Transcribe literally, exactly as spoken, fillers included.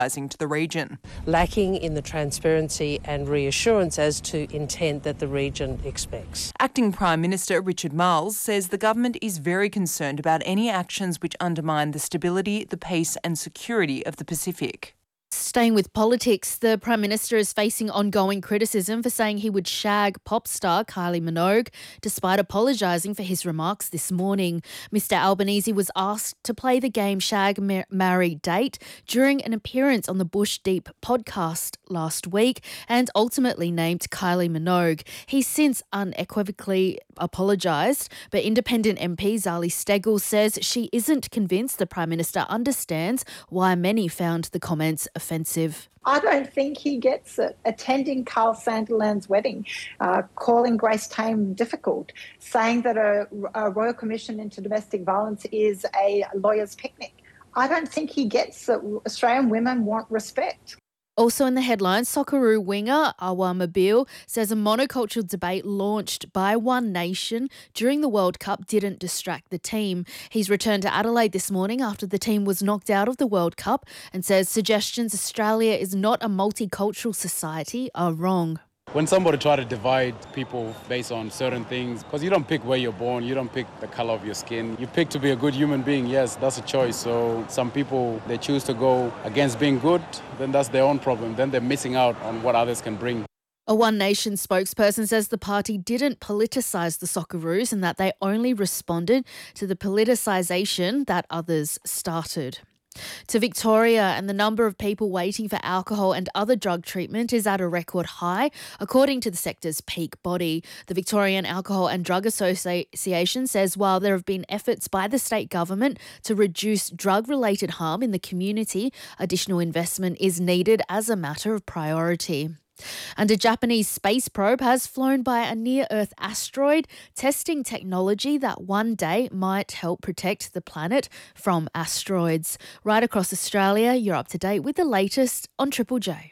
to the region. Lacking in the transparency and reassurance as to intent that the region expects. Acting Prime Minister Richard Marles says the government is very concerned about any actions which undermine the stability, the peace and security of the Pacific. Staying with politics, the Prime Minister is facing ongoing criticism for saying he would shag pop star Kylie Minogue, despite apologising for his remarks this morning. Mister Albanese was asked to play the game Shag, Mar- Marry, Date during an appearance on the Bush Deep podcast last week and ultimately named Kylie Minogue. He's since unequivocally apologised, but independent M P Zali Steggall says she isn't convinced the Prime Minister understands why many found the comments offensive. I don't think he gets it. Attending Carl Sanderland's wedding, uh, calling Grace Tame difficult, saying that a, a Royal Commission into Domestic Violence is a lawyer's picnic. I don't think he gets that Australian women want respect. Also in the headlines, Socceroo winger Awa Mabil says a monocultural debate launched by One Nation during the World Cup didn't distract the team. He's returned to Adelaide this morning after the team was knocked out of the World Cup and says suggestions Australia is not a multicultural society are wrong. When somebody try to divide people based on certain things, because you don't pick where you're born, you don't pick the color of your skin. You pick to be a good human being, yes, that's a choice. So some people, they choose to go against being good, then that's their own problem. Then they're missing out on what others can bring. A One Nation spokesperson says the party didn't politicise the Socceroos and that they only responded to the politicisation that others started. To Victoria, and the number of people waiting for alcohol and other drug treatment is at a record high, according to the sector's peak body. The Victorian Alcohol and Drug Association says while there have been efforts by the state government to reduce drug-related harm in the community, additional investment is needed as a matter of priority. And a Japanese space probe has flown by a near-Earth asteroid, testing technology that one day might help protect the planet from asteroids. Right across Australia, you're up to date with the latest on Triple J.